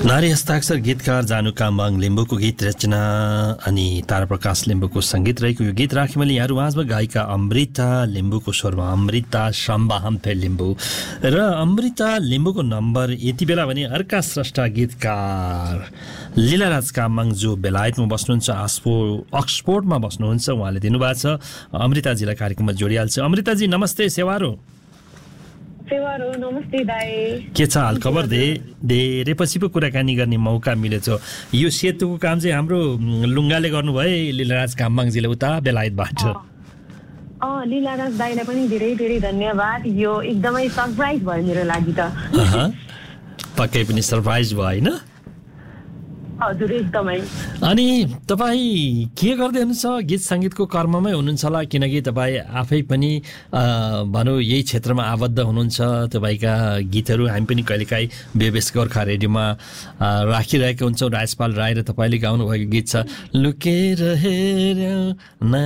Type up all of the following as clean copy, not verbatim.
नारी हस्ताक्षर गीतकार जानु काम्बाङ लिम्बूको गीत रचना अनि ताराप्रकाश लिम्बूको सङ्गीत रहेको यो गीत राखेँ मैले यहाँहरू माझमा गायिका अमृता लिम्बूको स्वरमा अमृता सम्बाहम्फे लिम्बू र अमृता लिम्बूको नम्बर यति बेला भने अर्का स्रष्टा गीतकार लीलाराज काम्बाङ जो बेलायतमा बस्नुहुन्छ अक्सफोर्डमा बस्नुहुन्छ उहाँले दिनुभएको छ अमृताजीलाई कार्यक्रममा जोडिहाल्छ अमृताजी नमस्ते सेवारो नमस्ते दाइ के छ हाल खबर धेरै पछि पो कुराकानी गर्ने मौका मिलेछ यो सेतुको काम चाहिँ हाम्रो लुङ्गाले गर्नुभयो लीलाराज काम्बाङजीले उता बेलायतबाट लीलाराज दाइलाई पनि धेरै धेरै धन्यवाद यो एकदमै सरप्राइज भयो मेरो लागि त पक्कै पनि सरप्राइज भयो हैन हजुर एकदमै अनि तपाईँ के गर्दै हुनुहुन्छ गीत सङ्गीतको कर्ममै हुनुहुन्छ होला किनकि तपाईँ आफै पनि भनौँ यही क्षेत्रमा आबद्ध हुनुहुन्छ तपाईँका गीतहरू हामी पनि कहिलेकाहीँ बेबेस गोर्खा रेडियोमा राखिरहेका हुन्छौँ राजपाल राई र तपाईँले गाउनुभएको गीत छ लुकेर हेर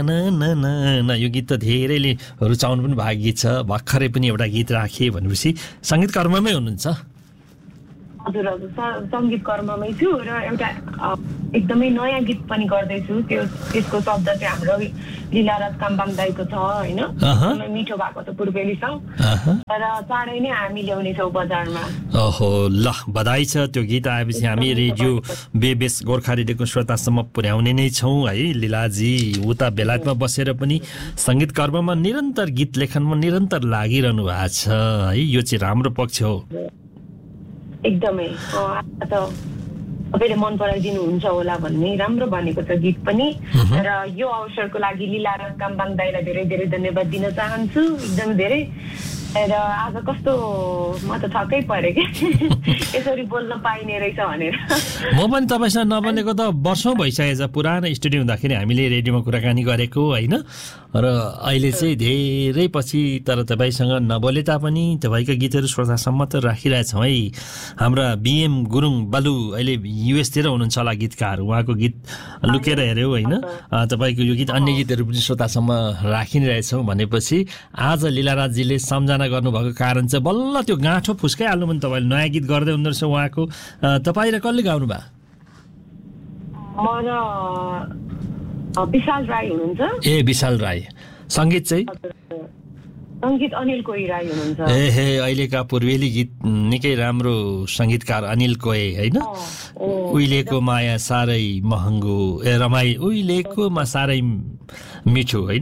न यो गीत त धेरैले रुचाउनु पनि भएको गीत छ भर्खरै पनि एउटा गीत राखेँ भनेपछि सङ्गीत कर्ममै हुनुहुन्छ हजुर सङ्गीत कर्ममै छु र एउटा एकदमै नयाँ गीत पनि गर्दैछु त्यसको शब्द चाहिँ हाम्रो लीलाराज काम्बाङ दाइको छ होइन एकदमै मिठो भएको छ पूर्वेलीसँग र चाँडै नै हामी ल्याउनेछौँ बजारमा ओहो ल बधाई छ त्यो गीत आएपछि हामी रेडियो बेबेस गोर्खा रेडियोको श्रोतासम्म पुर्याउने नै छौँ है लीलाजी उता बेलायतमा बसेर पनि सङ्गीत कर्ममा निरन्तर गीत लेखनमा निरन्तर लागिरहनु भएको छ है यो चाहिँ राम्रो पक्ष हो एकदमै तपाईँले मन पराइदिनुहुन्छ होला भन्ने राम्रो भनेको छ गीत पनि र यो अवसरको लागि लीलाराज काम्बाङ दाइलाई धेरै धेरै धन्यवाद दिन चाहन्छु एकदम धेरै र आज कस्तो म त छक्कै परेँ कि यसरी बोल्न पाइने रहेछ भनेर म पनि तपाईँसँग नबनेको त वर्षौँ भइसकेको छ पुरानो स्टुडियो हुँदाखेरि हामीले रेडियोमा कुराकानी गरेको होइन र अहिले चाहिँ धेरै पछि तर तपाईँसँग नबोले तापनि तपाईँका गीतहरू श्रोतासम्म त राखिरहेछौँ है हाम्रा बिएम गुरुङ बालु अहिले युएसतिर हुनुहुन्छ होला गीतकार उहाँको गीत लुकेर हेऱ्यौँ होइन तपाईँको यो गीत अन्य गीतहरू पनि श्रोतासम्म राखि नै रहेछौँ भनेपछि आज लीलाराजजीले सम्झना गर्नुभएको कारण चाहिँ बल्ल त्यो गाँठो फुस्काइहाल्नु पनि तपाईँले नयाँ गीत गर्दै हुँदो रहेछ उहाँको तपाईँ र कसले गाउनु भयो विशाल राई हुनुहुन्छ ए विशाल राई सङ्गीत चाहिँ सङ्गीत अनिल कोही राई हुनुहुन्छ हे अहिलेका पूर्वेली गीत निकै राम्रो सङ्गीतकार अनिल कोही होइन उहिलेको माया साह्रै महँगो रमाई उहिलेको मा साह्रै मिठो होइन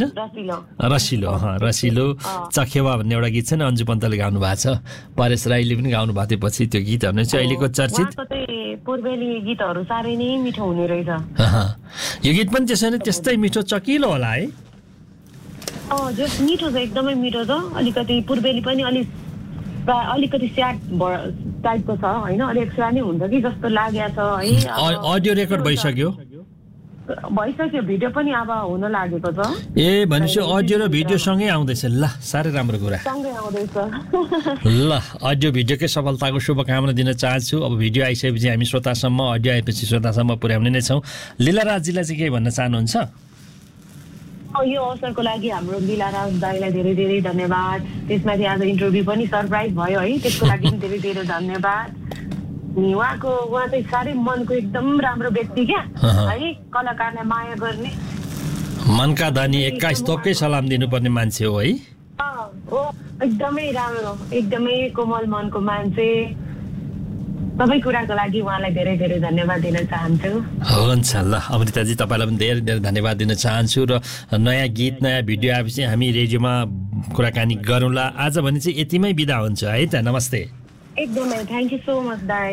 रसिलो चखेवा भन्ने एउटा गीत छ नि अन्जु पन्तले गाउनु भएको छ परेश राईले पनि गाउनु भएको थियो पछि त्यो गीतहरू चाहिँ अहिलेको चर्चित पूर्वेली गीतहरू साह्रै नै मिठो हुने रहेछ यो गीत पनि त्यसै नै त्यस्तै मिठो चकिलो होला है मिठो छ एकदमै मिठो छ अलिकति पूर्वेली पनि अलिकति स्याड टाइपको छ होइन अलिक स्याड नै हुन्छ कि जस्तो लागेको छ है अडियो रेकर्ड भइसक्यो भिडियो पनि अब हुन लागेको छ ए भनेपछि अडियो र भिडियो सँगै आउँदैछ ल साह्रै राम्रो कुरा सँगै आउँदैछ ल अडियो भिडियोकै सफलताको शुभकामना दिन चाहन्छु अब भिडियो आइसकेपछि हामी श्रोतासम्म अडियो आएपछि श्रोतासम्म पुर्याउने नै छौँ लीलाराजजीलाई चाहिँ के भन्न चाहनुहुन्छ यो अवसरको लागि हाम्रो लीलाराज दाइलाई धेरै धेरै धन्यवाद त्यसमाथि आज इन्टरभ्यू पनि सरप्राइज भयो है त्यसको लागि पनि धेरै धेरै धन्यवाद उहाँ चाहिँ साह्रै मनको एकदम राम्रो व्यक्ति क्या है कलाकारलाई माया गर्ने मनका धनी 21 तोपकै सलाम दिनुपर्ने मान्छे हो है एकदमै राम्रो एकदमै कोमल मनको मान्छे सबै कुराको लागि उहाँलाई धेरै धेरै धन्यवाद दिन चाहन्छु हुन्छ ल अमृताजी तपाईँलाई पनि धेरै धेरै धन्यवाद दिन चाहन्छु र नयाँ गीत नयाँ भिडियो आएपछि हामी रेडियोमा कुराकानी गरौँला आज भने चाहिँ यतिमै बिदा हुन्छ है त नमस्ते एकदमै थ्याङ्क यू सो मच दाइ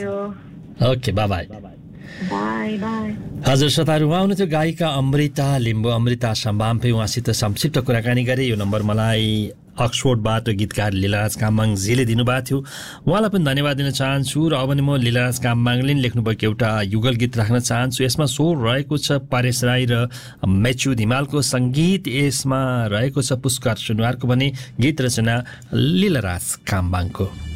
okay by by by by हजुर श्रोताहरू उहाँ हुनुहुन्थ्यो गायिका अमृता लिम्बू अमृता सम्बाम्फे उहाँसित संक्षिप्त कुराकानी गरे यो नम्बर मलाई अक्सफोर्डबाट गीतकार लीलाराज काम्बाङजीले दिनुभएको थियो उहाँलाई पनि धन्यवाद दिन चाहन्छु र अब नि म लीलाराज काम्बाङले लेख्नुभएको एउटा युगल गीत राख्न चाहन्छु यसमा स्वर रहेको छ परेश राई र मेचु धिमालको सङ्गीत यसमा रहेको छ पुष्कर सुनवारको भने गीत रचना लीलाराज काम्बाङको